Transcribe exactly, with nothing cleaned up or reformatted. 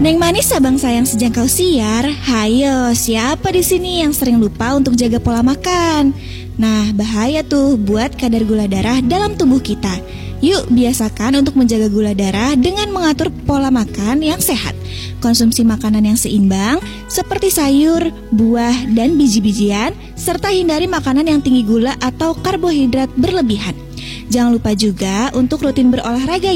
Neng manis abang sayang sejak kau siar, hayo siapa di sini yang sering lupa untuk jaga pola makan? Nah bahaya tuh buat kadar gula darah dalam tubuh kita. Yuk biasakan untuk menjaga gula darah dengan mengatur pola makan yang sehat. Konsumsi makanan yang seimbang seperti sayur, buah, dan biji-bijian, serta hindari makanan yang tinggi gula atau karbohidrat berlebihan. Jangan lupa juga untuk rutin berolahraga